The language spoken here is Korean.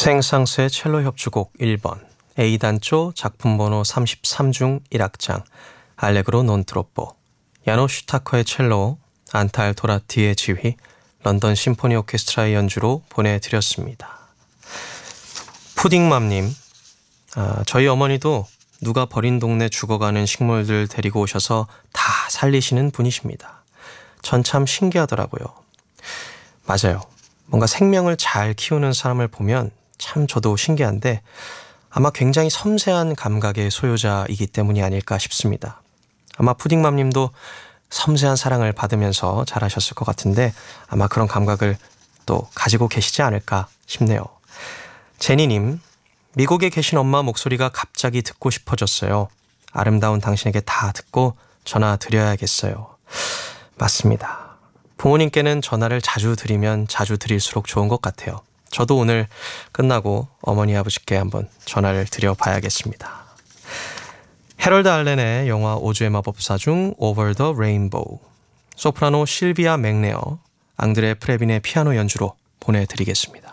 생상스의 첼로 협주곡 1번 A단조 작품번호 33 중 1악장 알레그로 non troppo 야노 슈타커의 첼로 안탈 도라티의 지휘 런던 심포니 오케스트라의 연주로 보내드렸습니다. 푸딩맘님, 저희 어머니도 누가 버린 동네 죽어가는 식물들 데리고 오셔서 다 살리시는 분이십니다. 전 참 신기하더라고요. 맞아요. 뭔가 생명을 잘 키우는 사람을 보면 참 저도 신기한데 아마 굉장히 섬세한 감각의 소유자이기 때문이 아닐까 싶습니다. 아마 푸딩맘님도 섬세한 사랑을 받으면서 잘하셨을 것 같은데 아마 그런 감각을 또 가지고 계시지 않을까 싶네요. 제니님, 미국에 계신 엄마 목소리가 갑자기 듣고 싶어졌어요. 아름다운 당신에게 다 듣고 전화 드려야겠어요. 맞습니다. 부모님께는 전화를 자주 드리면 자주 드릴수록 좋은 것 같아요. 저도 오늘 끝나고 어머니 아버지께 한번 전화를 드려봐야겠습니다. 해럴드 알렌의 영화 오즈의 마법사 중 Over the Rainbow, 소프라노 실비아 맥네어, 앙드레 프레빈의 피아노 연주로 보내드리겠습니다.